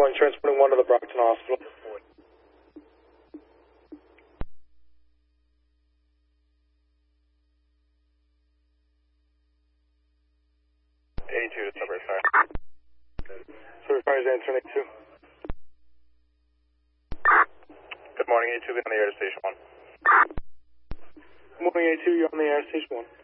1, transporting 1 to the Brockton Hospital. A2 to Sudbury Fire. Sudbury Fire is answering A2. Good morning, A2, be on the air to Station 1. Good morning, A2, you're on the air, Station 1.